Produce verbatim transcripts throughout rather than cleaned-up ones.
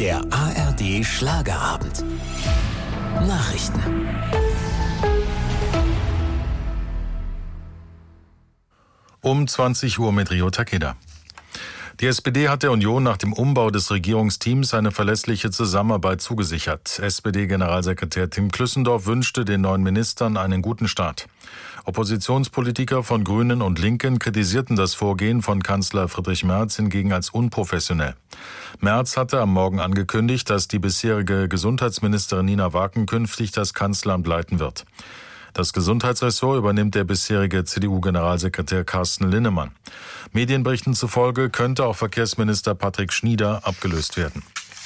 Der A R D Schlagerabend. Nachrichten. Um zwanzig Uhr mit Rio Takeda. Die S P D hat der Union nach dem Umbau des Regierungsteams eine verlässliche Zusammenarbeit zugesichert. S P D-Generalsekretär Tim Klüssendorf wünschte den neuen Ministern einen guten Start. Oppositionspolitiker von Grünen und Linken kritisierten das Vorgehen von Kanzler Friedrich Merz hingegen als unprofessionell. Merz hatte am Morgen angekündigt, dass die bisherige Gesundheitsministerin Nina Waken künftig das Kanzleramt leiten wird. Das Gesundheitsressort übernimmt der bisherige C D U-Generalsekretär Carsten Linnemann. Medienberichten zufolge könnte auch Verkehrsminister Patrick Schnieder abgelöst werden.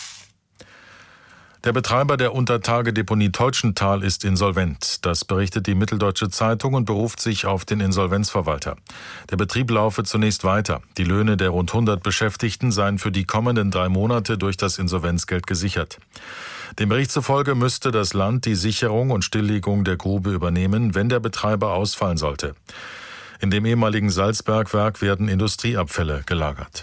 Der Betreiber der Untertagedeponie Teutschenthal ist insolvent. Das berichtet die Mitteldeutsche Zeitung und beruft sich auf den Insolvenzverwalter. Der Betrieb laufe zunächst weiter. Die Löhne der rund hundert Beschäftigten seien für die kommenden drei Monate durch das Insolvenzgeld gesichert. Dem Bericht zufolge müsste das Land die Sicherung und Stilllegung der Grube übernehmen, wenn der Betreiber ausfallen sollte. In dem ehemaligen Salzbergwerk werden Industrieabfälle gelagert.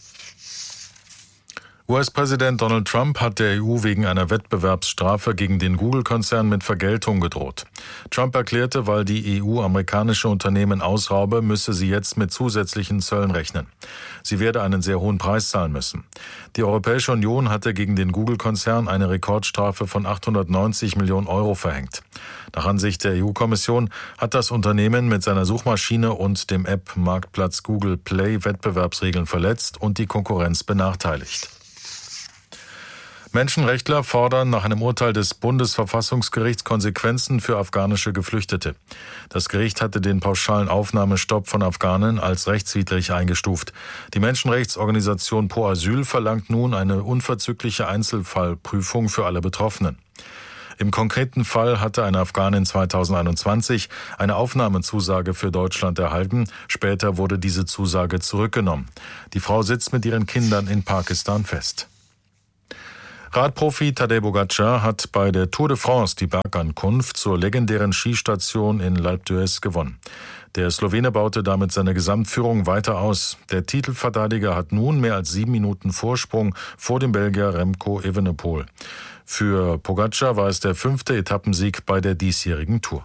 U S-Präsident Donald Trump hat der E U wegen einer Wettbewerbsstrafe gegen den Google-Konzern mit Vergeltung gedroht. Trump erklärte, weil die E U amerikanische Unternehmen ausraube, müsse sie jetzt mit zusätzlichen Zöllen rechnen. Sie werde einen sehr hohen Preis zahlen müssen. Die Europäische Union hatte gegen den Google-Konzern eine Rekordstrafe von achthundertneunzig Millionen Euro verhängt. Nach Ansicht der E U-Kommission hat das Unternehmen mit seiner Suchmaschine und dem App-Marktplatz Google Play Wettbewerbsregeln verletzt und die Konkurrenz benachteiligt. Menschenrechtler fordern nach einem Urteil des Bundesverfassungsgerichts Konsequenzen für afghanische Geflüchtete. Das Gericht hatte den pauschalen Aufnahmestopp von Afghanen als rechtswidrig eingestuft. Die Menschenrechtsorganisation Pro Asyl verlangt nun eine unverzügliche Einzelfallprüfung für alle Betroffenen. Im konkreten Fall hatte eine Afghanin zweitausendeinundzwanzig eine Aufnahmezusage für Deutschland erhalten. Später wurde diese Zusage zurückgenommen. Die Frau sitzt mit ihren Kindern in Pakistan fest. Radprofi Tadej Pogačar hat bei der Tour de France die Bergankunft zur legendären Skistation in L'Alpe d'Huez gewonnen. Der Slowene baute damit seine Gesamtführung weiter aus. Der Titelverteidiger hat nun mehr als sieben Minuten Vorsprung vor dem Belgier Remco Evenepoel. Für Pogačar war es der fünfte Etappensieg bei der diesjährigen Tour.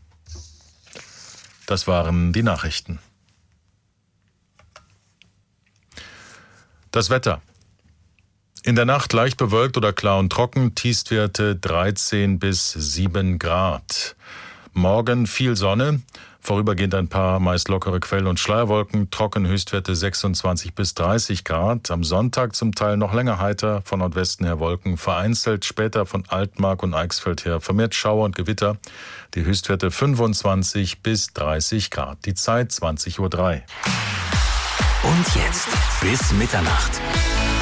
Das waren die Nachrichten. Das Wetter. In der Nacht leicht bewölkt oder klar und trocken, Tiefstwerte dreizehn bis sieben Grad. Morgen viel Sonne, vorübergehend ein paar meist lockere Quell- und Schleierwolken, trocken, Höchstwerte sechsundzwanzig bis dreißig Grad. Am Sonntag zum Teil noch länger heiter, von Nordwesten her Wolken, vereinzelt später von Altmark und Eichsfeld her vermehrt Schauer und Gewitter. Die Höchstwerte fünfundzwanzig bis dreißig Grad. Die Zeit zwanzig Uhr drei. Und jetzt bis Mitternacht.